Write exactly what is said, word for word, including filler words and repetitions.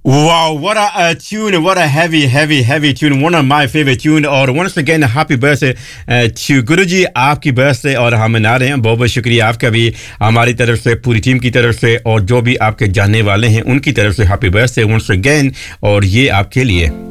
Wow, what a, a tune, what a heavy, heavy, heavy tune. One of my favorite tune. और once again, happy birthday uh, to गुरुजी, आपकी birthday और हम मना रहे हैं. बहुत बहुत शुक्रिया आपका भी हमारी तरफ से, पूरी टीम की तरफ से और जो भी आपके जानने वाले हैं उनकी तरफ से happy birthday once again और ये आपके लिए.